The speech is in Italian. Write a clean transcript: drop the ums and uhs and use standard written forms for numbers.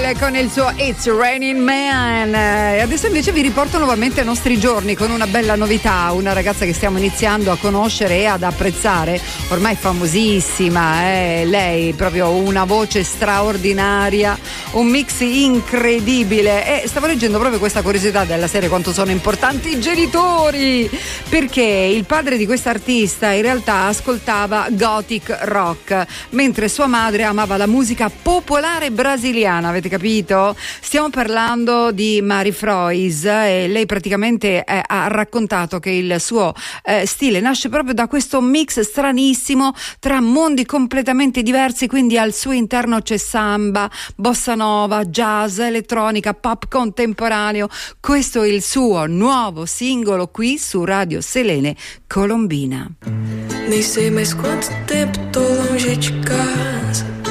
Cole con il suo It's Raining Man. Adesso invece vi riporto nuovamente ai nostri giorni con una bella novità, una ragazza che stiamo iniziando a conoscere e ad apprezzare, ormai famosissima, lei proprio una voce straordinaria, un mix incredibile. E stavo leggendo proprio questa curiosità della serie quanto sono importanti i genitori, perché il padre di questa artista in realtà ascoltava gothic rock, mentre sua madre amava la musica popolare brasiliana, avete capito? Stiamo parlando di Mari Frois e lei praticamente ha raccontato che il suo stile nasce proprio da questo mix stranissimo tra mondi completamente diversi, quindi al suo interno c'è samba, bossa nova, jazz, elettronica, pop contemporaneo. Questo è il suo nuovo singolo qui su Radio Selene, Colombina. Nem sei mais quanto tempo tô longe de casa.